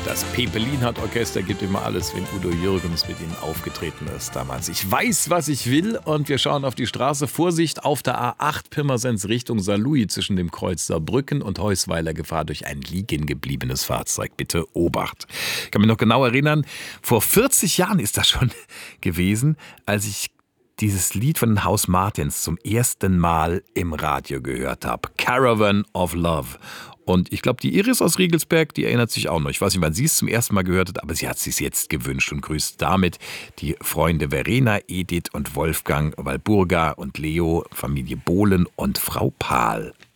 Das Pepelin-Orchester gibt immer alles, wenn Udo Jürgens mit ihnen aufgetreten ist damals. Ich weiß, was ich will, und wir schauen auf die Straße. Vorsicht auf der A8 Pirmasens Richtung Saarlouis zwischen dem Kreuz Saarbrücken und Heusweiler. Gefahr durch ein liegen gebliebenes Fahrzeug. Bitte Obacht. Ich kann mich noch genau erinnern, vor 40 Jahren ist das schon gewesen, als ich dieses Lied von den Haus Martins zum ersten Mal im Radio gehört habe. Caravan of Love. Und ich glaube, die Iris aus Riegelsberg, die erinnert sich auch noch. Ich weiß nicht, wann sie es zum ersten Mal gehört hat, aber sie hat es sich jetzt gewünscht und grüßt damit die Freunde Verena, Edith und Wolfgang, Walburga und Leo, Familie Bohlen und Frau Pahl.